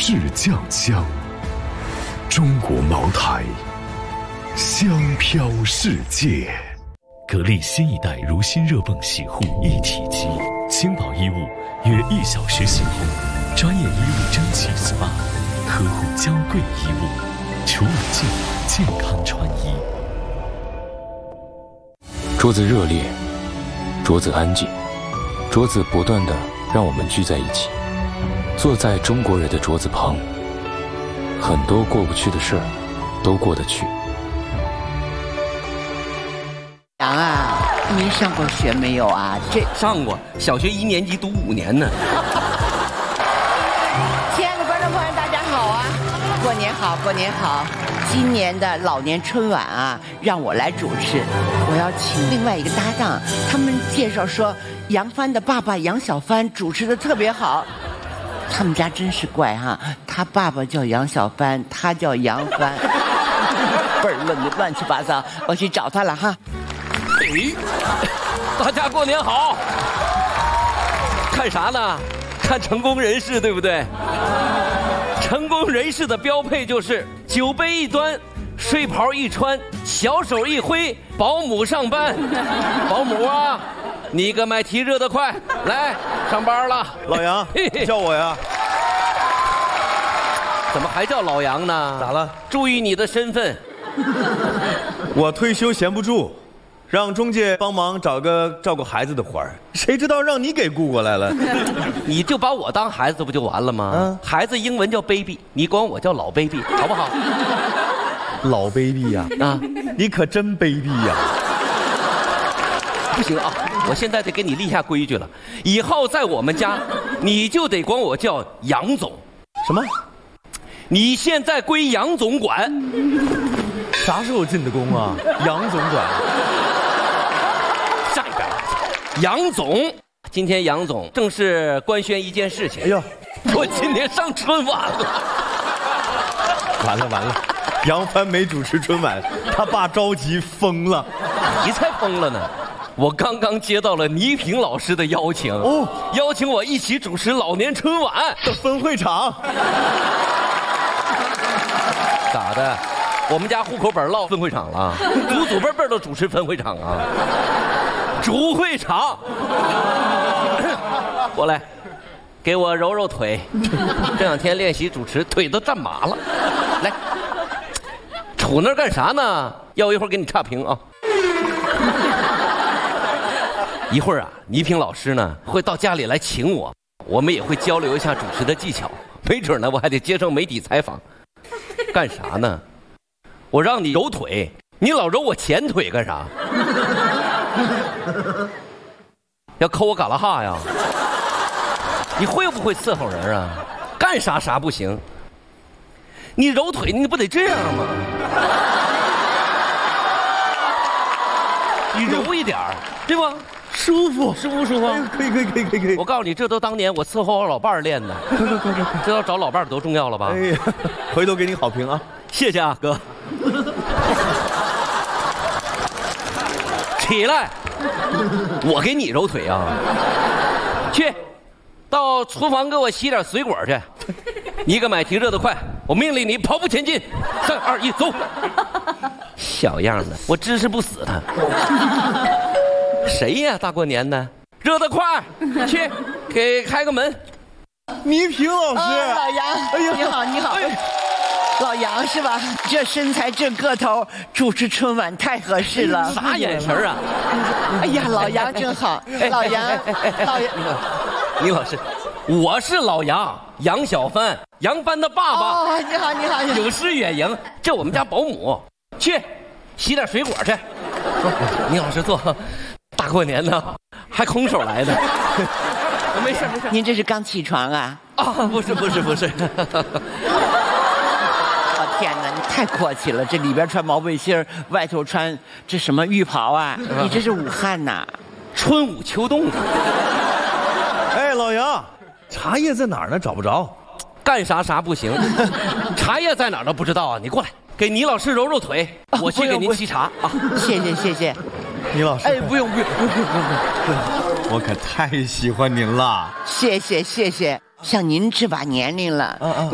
至酱香。中国茅台，香飘世界。格力新一代如新热泵洗护一体机，轻薄衣物约1小时洗烘，专业衣物蒸汽 SPA， 呵护娇贵衣物，除螨净化，健康穿衣。 桌子热烈，桌子安静，桌子不断地让我们聚在一起，坐在中国人的桌子旁，很多过不去的事儿都过得去。 杨啊，您上过学没有啊？ 上过，小学1年级读5年呢。 亲爱的观众朋友，大家好啊！过年好，过年好！今年的老年春晚啊，让我来主持。我要请另外一个搭档，他们介绍说杨帆的爸爸杨小帆主持的特别好。他们家真是怪哈，他爸爸叫杨小帆，他叫杨帆，倍儿乱七八糟。我去找他了哈。 大家过年好！看啥呢？看成功人士，对不对？成功人士的标配就是酒杯一端，睡袍一穿，小手一挥，保姆上班。保姆啊，你个买题热得快，来上班了。 老杨，叫我呀？ 怎么还叫老杨呢？ 咋了？ 注意你的身份。 我退休闲不住，让中介帮忙找个照顾孩子的活儿，谁知道让你给雇过来了。 你就把我当孩子不就完了吗？孩子英文叫 baby， 你管我叫老 baby， 好不好？ 老 baby 呀，你可真卑鄙呀！ 不行啊，我现在得给你立下规矩了，以后在我们家，你就得管我叫杨总。 什么？ 你现在归杨总管。 啥时候进的宫啊？杨总管。 上一边，杨总，今天杨总正式官宣一件事情。 哎呦， 我今年上春晚了。 完了，杨帆没主持春晚，他爸着急疯了。 你才疯了呢！我刚刚接到了倪萍老师的邀请，邀请我一起主持老年春晚的分会场。 咋的？我们家户口本落分会场了，祖辈都主持分会场啊，主会场。过来，给我揉揉腿，这2天练习主持，腿都站麻了。来，杵那儿干啥呢？要一会儿给你差评啊。一会儿啊，倪萍老师呢会到家里来请我，我们也会交流一下主持的技巧，没准呢我还得接受媒体采访。干啥呢？我让你揉腿，你老揉我前腿干啥？要抠我嘎啦哈呀？你会不会伺候人啊？干啥啥不行？你揉腿你不得这样吗？你揉一点儿，对吧？舒服。可以。我告诉你，这都当年我伺候我老伴儿练的。快，知道找老伴儿多重要了吧？ 哎呀，回头给你好评啊！ 谢谢啊，哥。起来，我给你揉腿啊！去，到厨房给我洗点水果去。你个买题热得快，我命令你跑步前进。3、2、1，走！小样子，我支持不死他。谁呀？大过年的，热得快，去给开个门。 倪萍老师， 老杨，哎呀，你好。老杨是吧？这身材这个头，主持春晚太合适了。 啥眼神啊？ 哎呀，老杨真好。老杨， 倪老师，我是老杨，杨小帆，杨帆的爸爸。 哦，你好。 有失远迎，这我们家保姆，去洗点水果去。倪老师坐，大过年的还空手来的。没事。 您这是刚起床啊？ 不是。 天哪，你太阔气了！这里边穿毛背心，外头穿这什么浴袍啊？你这是武汉呐？ 春捂秋冻的。 哎，老杨，茶叶在哪儿呢？找不着。 干啥不行。茶叶在哪儿都不知道啊！你过来，给倪老师揉揉腿，我去给您沏茶啊！ 谢谢。 倪老师， 哎，不用， 我可太喜欢您了。 谢谢，像您这把年龄了，